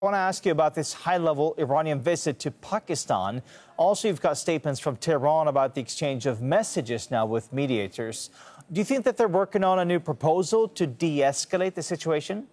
I want to ask you about this high-level Iranian visit to Pakistan. Also, you've got statements from Tehran about the exchange of messages now with mediators. Do you think that they're working on a new proposal to de-escalate the situation?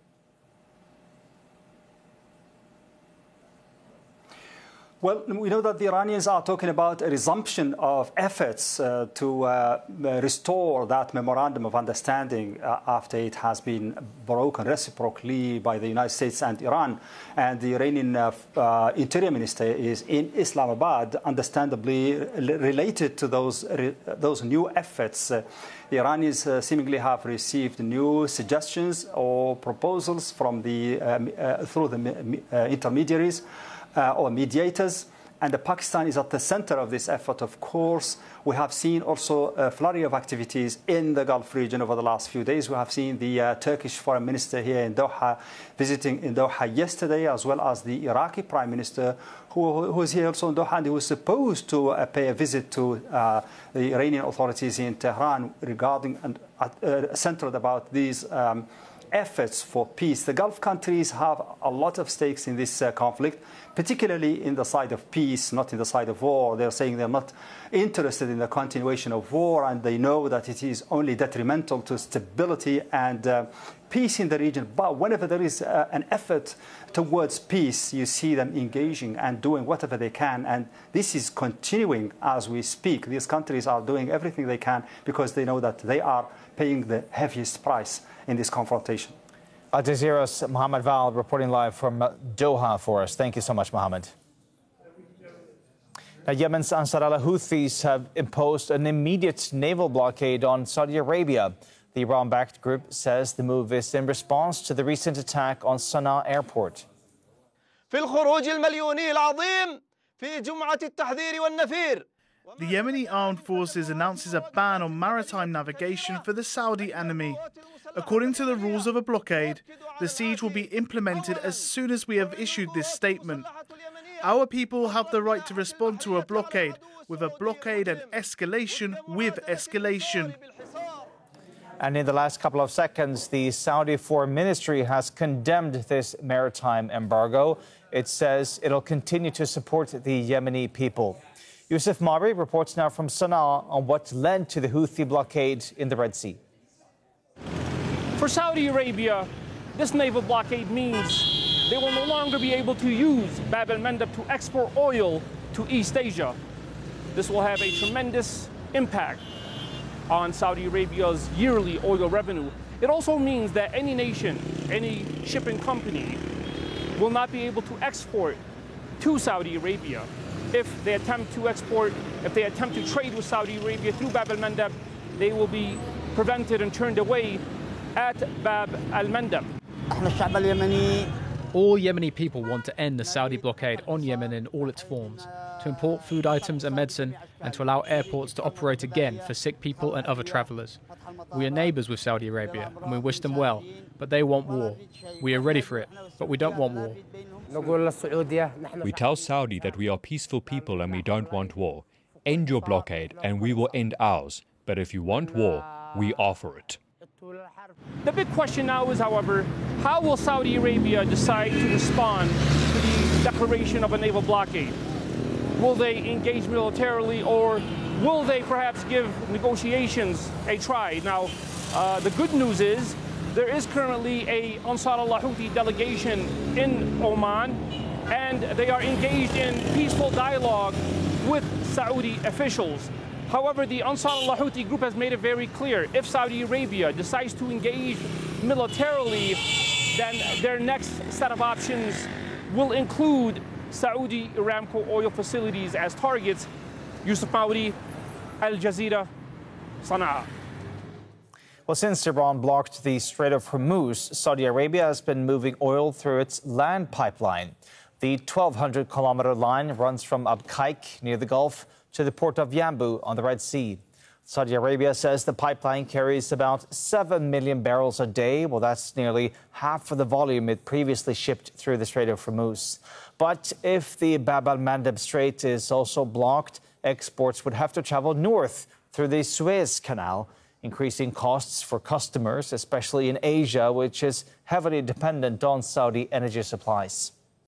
Well, we know that the Iranians are talking about a resumption of efforts to restore that memorandum of understanding after it has been broken reciprocally by the United States and Iran. And the Iranian Interior Minister is in Islamabad, understandably related to those new efforts. The Iranians seemingly have received new suggestions or proposals from through the intermediaries or mediators, and Pakistan is at the center of this effort. Of course, we have seen also a flurry of activities in the Gulf region over the last few days. We have seen the Turkish foreign minister here in Doha visiting in Doha yesterday, as well as the Iraqi prime minister who is here also in Doha, and he was supposed to pay a visit to the Iranian authorities in Tehran regarding and centered about these efforts for peace. The Gulf countries have a lot of stakes in this conflict, particularly in the side of peace, not in the side of war. They're saying they're not interested in the continuation of war, and they know that it is only detrimental to stability and peace in the region. But whenever there is an effort towards peace, you see them engaging and doing whatever they can. And this is continuing as we speak. These countries are doing everything they can because they know that they are paying the heaviest price in this confrontation. Al Jazeera's Mohammed Val reporting live from Doha for us. Thank you so much, Mohammed. Now, Yemen's Ansar Allah Houthis have imposed an immediate naval blockade on Saudi Arabia. The Iran-backed group says the move is in response to the recent attack on Sana'a airport. The Yemeni armed forces announces a ban on maritime navigation for the Saudi enemy. According to the rules of a blockade, the siege will be implemented as soon as we have issued this statement. Our people have the right to respond to a blockade with a blockade and escalation with escalation. And in the last couple of seconds, the Saudi Foreign Ministry has condemned this maritime embargo. It says it'll continue to support the Yemeni people. Yusuf Mari reports now from Sana'a on what led to the Houthi blockade in the Red Sea. For Saudi Arabia, this naval blockade means they will no longer be able to use Bab el-Mandeb to export oil to East Asia. This will have a tremendous impact on Saudi Arabia's yearly oil revenue. It also means that any nation, any shipping company will not be able to export to Saudi Arabia. If they attempt to trade with Saudi Arabia through Bab el-Mandeb, they will be prevented and turned away at Bab el-Mandeb. All Yemeni people want to end the Saudi blockade on Yemen in all its forms, to import food items and medicine, and to allow airports to operate again for sick people and other travellers. We are neighbours with Saudi Arabia, and we wish them well, but they want war. We are ready for it, but we don't want war. We tell Saudi that we are peaceful people and we don't want war. End your blockade and we will end ours. But if you want war, we are for it. The big question now is, however, how will Saudi Arabia decide to respond to the declaration of a naval blockade? Will they engage militarily, or will they perhaps give negotiations a try? Now, the good news is there is currently a Ansar Allah Houthi delegation in Oman, and they are engaged in peaceful dialogue with Saudi officials. However, the Ansar Allah Houthi group has made it very clear, if Saudi Arabia decides to engage militarily, then their next set of options will include Saudi Aramco oil facilities as targets. Yusuf Maudi, Al Jazeera, Sana'a. Well, since Iran blocked the Strait of Hormuz, Saudi Arabia has been moving oil through its land pipeline. The 1,200-kilometer line runs from Abqaiq near the Gulf to the port of Yanbu on the Red Sea. Saudi Arabia says the pipeline carries about 7 million barrels a day. Well, that's nearly half of the volume it previously shipped through the Strait of Hormuz. But if the Bab el-Mandeb Strait is also blocked, exports would have to travel north through the Suez Canal, increasing costs for customers, especially in Asia, which is heavily dependent on Saudi energy supplies.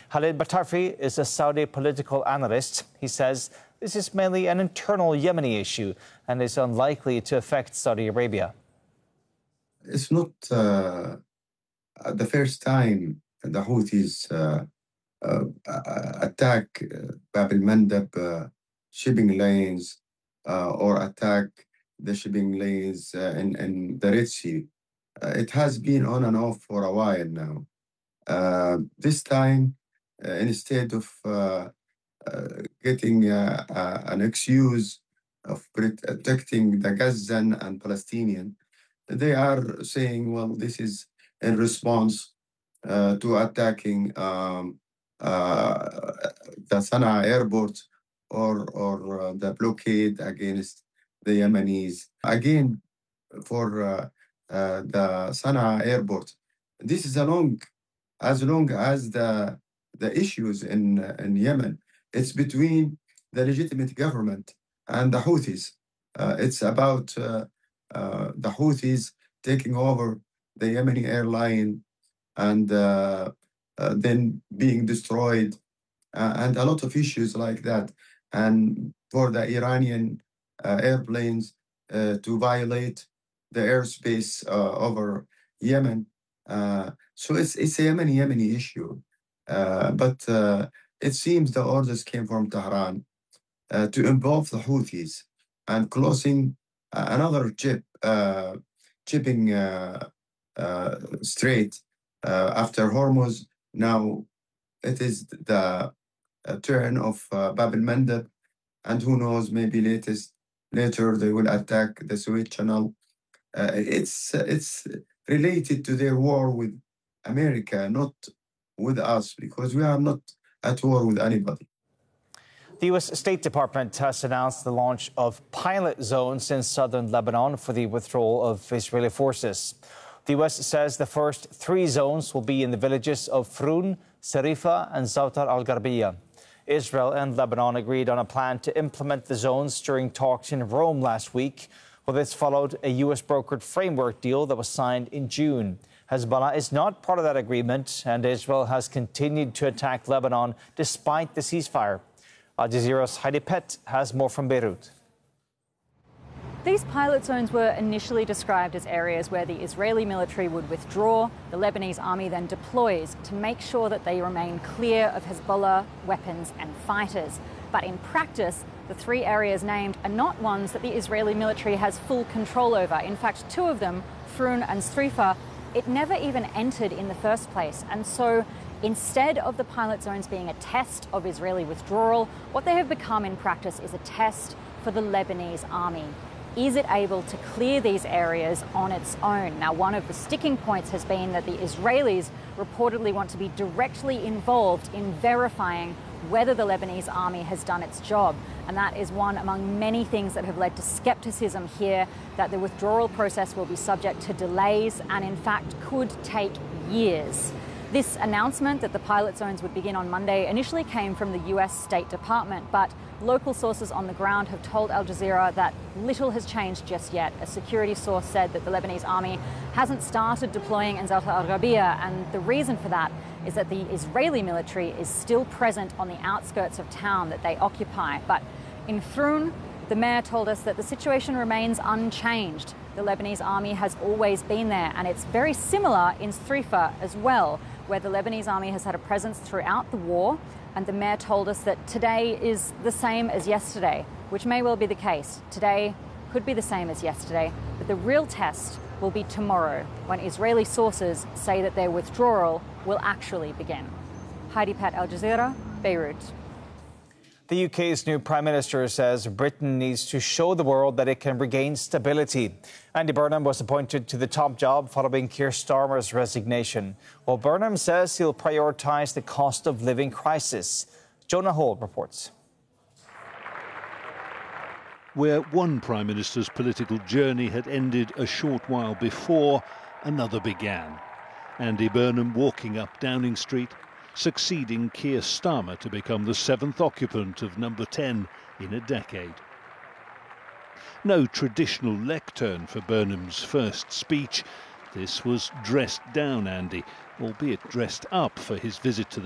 Khalid Batarfi is a Saudi political analyst. He says this is mainly an internal Yemeni issue and is unlikely to affect Saudi Arabia. It's not the first time the Houthis attack Bab al-Mandab shipping lanes or attack the shipping lanes in the Red Sea. It has been on and off for a while now. This time, instead of getting an excuse of protecting the Gazan and Palestinian, they are saying, well, this is in response to attacking the Sana'a airport or the blockade against the Yemenis. Again, for the Sana'a airport, this is as long as the issues in Yemen. It's between the legitimate government and the Houthis. It's about the Houthis taking over the Yemeni airline and then being destroyed, and a lot of issues like that. And for the Iranian airplanes to violate the airspace over Yemen. So it's a Yemeni issue. But it seems the orders came from Tehran to involve the Houthis and closing another shipping strait after Hormuz. Now it is the turn of Bab al-Mandab, and who knows, maybe later they will attack the Suez Channel. It's related to their war with America, not with us, because we are not at war with anybody. The U.S. State Department has announced the launch of pilot zones in southern Lebanon for the withdrawal of Israeli forces. The U.S. says the first 3 zones will be in the villages of Frun, Sarifa, and Zawtar al-Gharbiyya. Israel and Lebanon agreed on a plan to implement the zones during talks in Rome last week. Well, this followed a U.S.-brokered framework deal that was signed in June. Hezbollah is not part of that agreement, and Israel has continued to attack Lebanon despite the ceasefire. Al Jazeera's Heidi Pett has more from Beirut. These pilot zones were initially described as areas where the Israeli military would withdraw. The Lebanese army then deploys to make sure that they remain clear of Hezbollah weapons and fighters. But in practice, the 3 areas named are not ones that the Israeli military has full control over. In fact, 2 of them, Frun and Srifa, it never even entered in the first place. And so instead of the pilot zones being a test of Israeli withdrawal, what they have become in practice is a test for the Lebanese army. Is it able to clear these areas on its own? Now, one of the sticking points has been that the Israelis reportedly want to be directly involved in verifying whether the Lebanese army has done its job. And that is one among many things that have led to skepticism here, that the withdrawal process will be subject to delays and, in fact, could take years. This announcement that the pilot zones would begin on Monday initially came from the US State Department, but local sources on the ground have told Al Jazeera that little has changed just yet. A security source said that the Lebanese army hasn't started deploying in Zawtar al-Gharbiyya, and the reason for that is that the Israeli military is still present on the outskirts of town that they occupy. But in Frun, the mayor told us that the situation remains unchanged. The Lebanese army has always been there, and it's very similar in Srifa as well, where the Lebanese army has had a presence throughout the war. And the mayor told us that today is the same as yesterday, which may well be the case. Today could be the same as yesterday, but the real test will be tomorrow, when Israeli sources say that their withdrawal will actually begin. Heidi Pett, Al Jazeera, Beirut. The UK's new Prime Minister says Britain needs to show the world that it can regain stability. Andy Burnham was appointed to the top job following Keir Starmer's resignation. Well, Burnham says he'll prioritise the cost of living crisis. Jonah Hall reports. Where one Prime Minister's political journey had ended a short while before, another began. Andy Burnham walking up Downing Street, succeeding Keir Starmer to become the 7th occupant of number 10 in a decade. No traditional lectern for Burnham's first speech. This was dressed down Andy, albeit dressed up for his visit to the